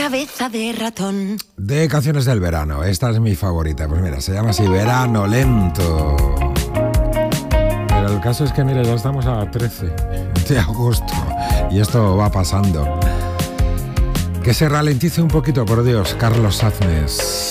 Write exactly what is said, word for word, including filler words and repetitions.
cabeza de ratón. De canciones del verano, esta es mi favorita. Pues mira, se llama así Verano Lento. Pero el caso es que, mira, ya estamos a trece de agosto y esto va pasando. Que se ralentice un poquito, por Dios, Carlos Haznes.